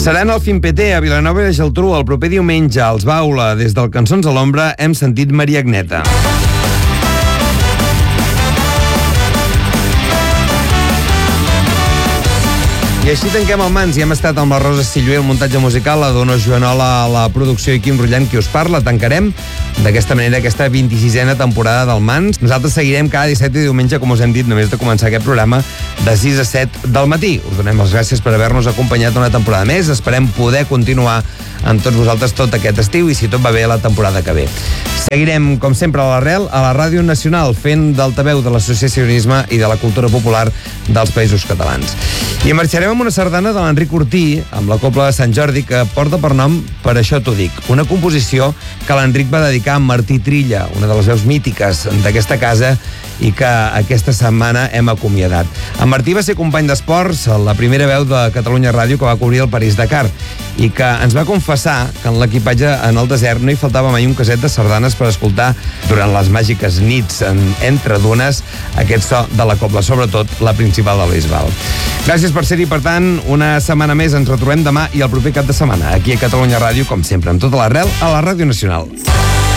Seran al FinPT a Vilanova i la Geltrú el proper diumenge als Baula. Des del Cançons a l'Ombra hem sentit Maria Agneta. I així tanquem el Mans i hem estat amb la Rosa Sillué, el muntatge musical, la Dono Joanola, la producció i Quim Rullant, qui us parla. Tancarem d'aquesta manera aquesta 26a temporada del Mans. Nosaltres seguirem cada dissabte i diumenge, com us hem dit, només de començar aquest programa, de 6 a 7 del matí. Us donem les gràcies per haver-nos acompanyat una temporada més. Esperem poder continuar amb tots vosaltres tot aquest estiu i, si tot va bé, la temporada que ve. Seguirem, com sempre, a l'Arrel, a la Ràdio Nacional, fent d'altaveu de l'associacionisme i de la cultura popular dels Països Catalans. I marxarem amb una sardana de l'Enric Ortí, amb la Cobla de Sant Jordi, que porta per nom Per això t'ho dic, una composició que l'Enric va dedicar a Martí Trilla, una de les veus mítiques d'aquesta casa i que aquesta setmana hem acomiadat. En Martí va ser company d'esports, la primera veu de Catalunya Ràdio que va cobrir el París-Dakar, i que ens va confessar que en l'equipatge en el desert no hi faltava mai un caset de sardanes per escoltar durant les màgiques nits entre dunes aquest so de la cobla, sobretot la principal de l'Isbal. Gràcies per ser-hi, per tant, una setmana més. Ens retrobem demà i el proper cap de setmana, aquí a Catalunya Ràdio, com sempre, amb tota l'arrel, a la Ràdio Nacional.